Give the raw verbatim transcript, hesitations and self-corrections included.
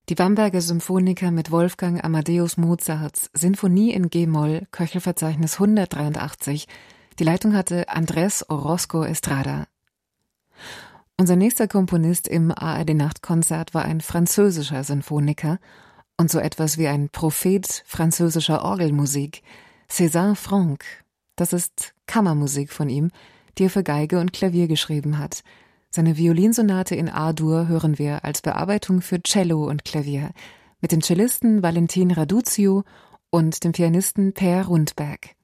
Die Bamberger Symphoniker mit Wolfgang Amadeus Mozarts Sinfonie in G-Moll, Köchelverzeichnis hundertdreiundachtzig. Die Leitung hatte Andrés Orozco Estrada. Unser nächster Komponist im A R D-Nachtkonzert war ein französischer Sinfoniker und so etwas wie ein Prophet französischer Orgelmusik, César Franck. Das ist Kammermusik von ihm, die er für Geige und Klavier geschrieben hat. Seine Violinsonate in A-Dur hören wir als Bearbeitung für Cello und Klavier mit dem Cellisten Valentin Raduzio und dem Pianisten Per Rundberg.